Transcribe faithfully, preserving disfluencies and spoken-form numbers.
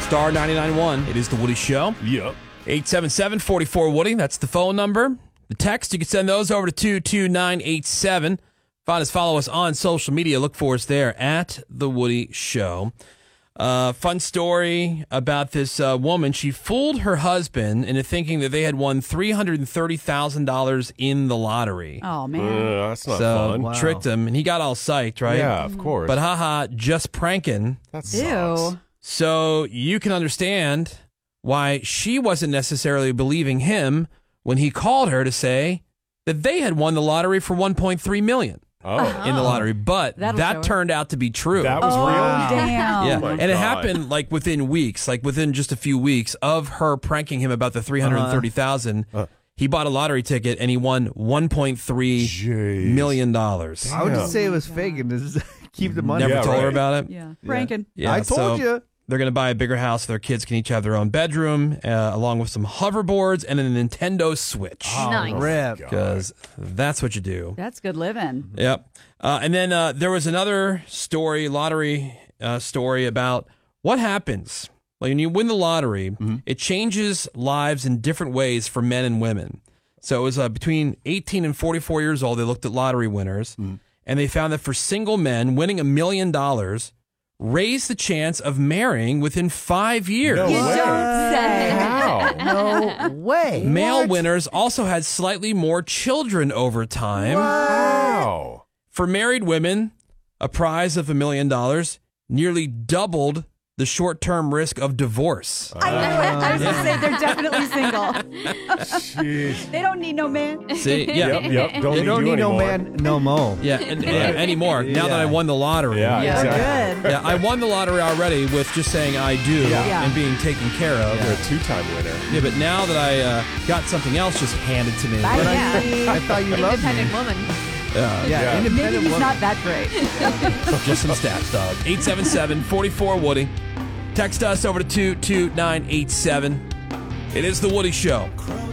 Star ninety-nine point one. It is The Woody Show. Yep. eight seven seven, four four, Woody. That's the phone number. The text, you can send those over to two two nine eight seven. Find us, follow us on social media. Look for us there at The Woody Show. Uh, fun story about this uh, woman. She fooled her husband into thinking that they had won three hundred thirty thousand dollars in the lottery. Oh, man. Uh, that's not so fun. Wow. tricked him, and he got all psyched, right? Yeah, of course. But haha, just pranking. that sucks. Ew. So you can understand why she wasn't necessarily believing him when he called her to say that they had won the lottery for one point three million dollars. Oh, in the lottery, but That'll show that her. turned out to be true. that was Oh, real. damn. yeah, my and it God. happened like within weeks, like within just a few weeks of her pranking him about the three hundred thirty thousand. Uh. He bought a lottery ticket and he won one point three Jeez. million dollars. I would just say it was fake and just keep the money. Never Yeah, told her right. about it. Yeah. Pranking. Yeah, I told so you. They're going to buy a bigger house so their kids can each have their own bedroom, uh, along with some hoverboards and a Nintendo Switch. Nice. Rip. Because that's what you do. That's good living. Yep. Uh, and then uh, there was another story, lottery uh, story about what happens like when you win the lottery. It changes lives in different ways for men and women. So it was uh, between eighteen and forty-four years old. They looked at lottery winners, and they found that for single men, winning a million dollars raised the chance of marrying within five years. No You way. don't say. How? No way. Male winners also had slightly more children over time. Wow. For married women, a prize of a million dollars nearly doubled the short-term risk of divorce. I knew it. I was going to say they're definitely single. Jeez. They don't need no man. See, yeah, Yep, yep. Don't You need don't you need no anymore. man, no mo. yeah, and, yeah, anymore. Now that I Yeah. won the lottery, Yeah, Yeah, exactly. good. yeah, I won the lottery already with just saying I do Yeah. and being taken care of. You're a two-time winner. Yeah, but now that I uh, got something else just handed to me, Bye. But Yeah. I, I thought you loved me. Independent woman. uh, Yeah, Yeah. independent Maybe he's woman. not that great. just some stats, dog. eight seven seven, four four, Woody. Text us over to two two nine eight seven. It is The Woody Show.